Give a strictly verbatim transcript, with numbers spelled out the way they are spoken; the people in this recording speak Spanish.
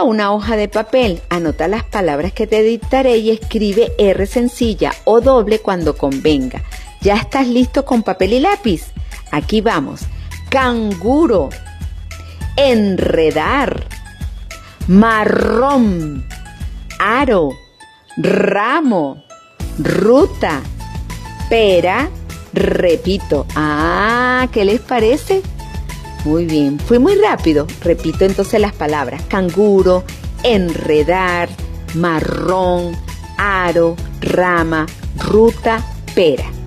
Toma una hoja de papel, anota las palabras que te dictaré y escribe R sencilla o doble cuando convenga. ¿Ya estás listo con papel y lápiz? Aquí vamos. Canguro, enredar, marrón, aro, ramo, ruta, pera, repito. Ah, ¿qué les parece? Muy bien, fui muy rápido. Repito entonces las palabras: canguro, enredar, marrón, aro, rama, ruta, pera.